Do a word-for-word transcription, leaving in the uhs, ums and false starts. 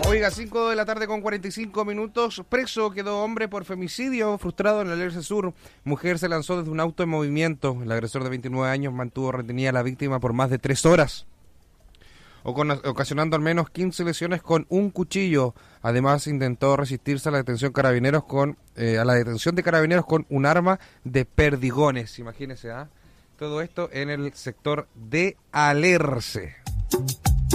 Oiga, cinco de la tarde con cuarenta y cinco minutos. Preso quedó hombre por femicidio frustrado en el Alerce Sur. Mujer se lanzó desde un auto en movimiento. El agresor de veintinueve años mantuvo retenida a la víctima por más de tres horas, ocasionando al menos quince lesiones con un cuchillo. Además, intentó resistirse a la detención carabineros con eh, a la detención de carabineros con un arma de perdigones. Imagínese, ¿ah? ¿eh? Todo esto en el sector de Alerce.